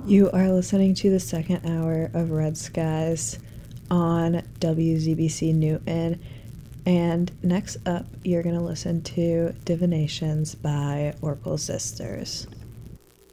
You are listening to the second hour of Red Skies on WZBC Newton. And next up, you're going to listen to Divinations by Oracle Sisters.